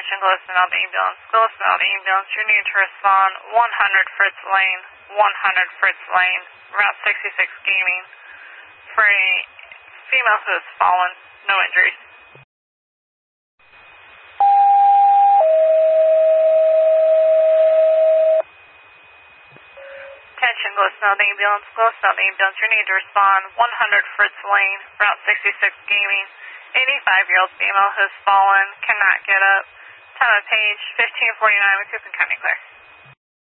Attention, Glosson out the ambulance. Glosson out the ambulance. You need to respond 100 Fritz Lane. 100 Fritz Lane. Route 66 Gaming. For a female who has fallen. No injuries. Attention, Glosson out the ambulance. Glosson out the ambulance. You need to respond 100 Fritz Lane. Route 66 Gaming. 85-year-old female who has fallen. Cannot get up. Time of page 1549 with Coupon County Clear.